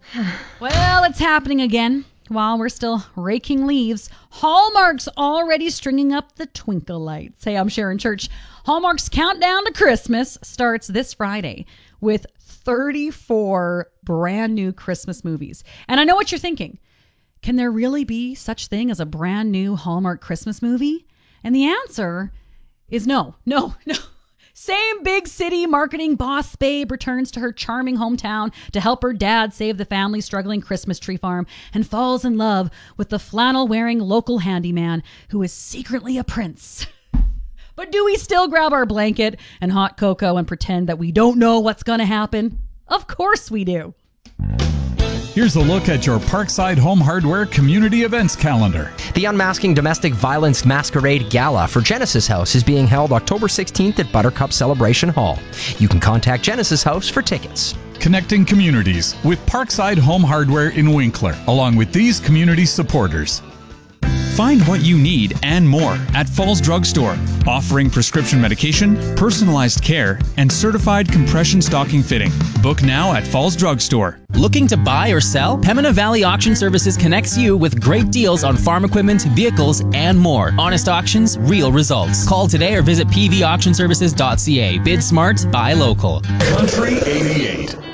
Well, it's happening again. While we're still raking leaves, Hallmark's already stringing up the twinkle lights. Hey, I'm Sharon Church. Hallmark's countdown to Christmas starts this Friday with 34 brand new Christmas movies. And I know what you're thinking. Can there really be such thing as a brand new Hallmark Christmas movie? And the answer is no. Same big city marketing boss babe returns to her charming hometown to help her dad save the family's struggling Christmas tree farm and falls in love with the flannel-wearing local handyman who is secretly a prince. But do we still grab our blanket and hot cocoa and pretend that we don't know what's going to happen? Of course we do. Here's a look at your Parkside Home Hardware community events calendar. The Unmasking Domestic Violence Masquerade Gala for Genesis House is being held October 16th at Buttercup Celebration Hall. You can contact Genesis House for tickets. Connecting communities with Parkside Home Hardware in Winkler, along with these community supporters. Find what you need and more at Falls Drug Store, offering prescription medication, personalized care, and certified compression stocking fitting. Book now at Falls Drug Store. Looking to buy or sell? Pembina Valley Auction Services connects you with great deals on farm equipment, vehicles, and more. Honest auctions, real results. Call today or visit pvauctionservices.ca. Bid smart, buy local. Country 88.